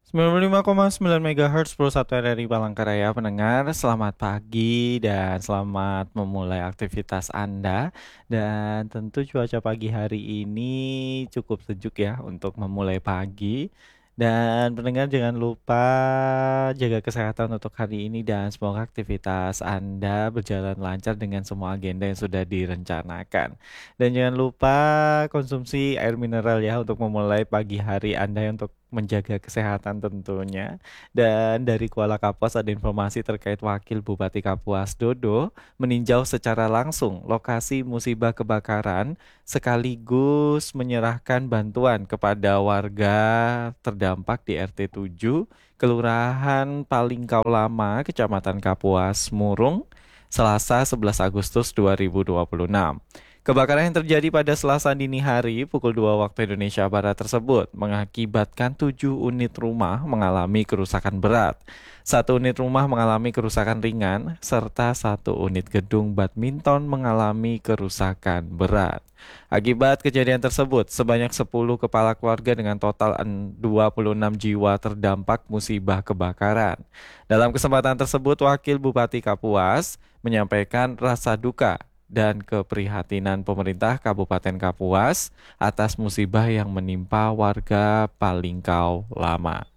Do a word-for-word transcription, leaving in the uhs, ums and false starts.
sembilan puluh lima koma sembilan MHz Pro satu R R I Palangkaraya pendengar, selamat pagi dan selamat memulai aktivitas Anda. Dan tentu cuaca pagi hari ini cukup sejuk ya untuk memulai pagi. Dan pendengar jangan lupa jaga kesehatan untuk hari ini dan semoga aktivitas Anda berjalan lancar dengan semua agenda yang sudah direncanakan. Dan jangan lupa konsumsi air mineral ya untuk memulai pagi hari Anda untuk menjaga kesehatan tentunya. Dan dari Kuala Kapuas ada informasi terkait Wakil Bupati Kapuas Dodo meninjau secara langsung lokasi musibah kebakaran sekaligus menyerahkan bantuan kepada warga terdampak di R T tujuh Kelurahan Palingkau Lama, Kecamatan Kapuas Murung, Selasa sebelas Agustus dua ribu dua puluh enam. Kebakaran yang terjadi pada Selasa dini hari pukul dua waktu Indonesia Barat tersebut mengakibatkan tujuh unit rumah mengalami kerusakan berat. Satu unit rumah mengalami kerusakan ringan, serta satu unit gedung badminton mengalami kerusakan berat. Akibat kejadian tersebut, sebanyak sepuluh kepala keluarga dengan total dua puluh enam jiwa terdampak musibah kebakaran. Dalam kesempatan tersebut, Wakil Bupati Kapuas menyampaikan rasa duka dan keprihatinan pemerintah Kabupaten Kapuas atas musibah yang menimpa warga Palingkau Lama.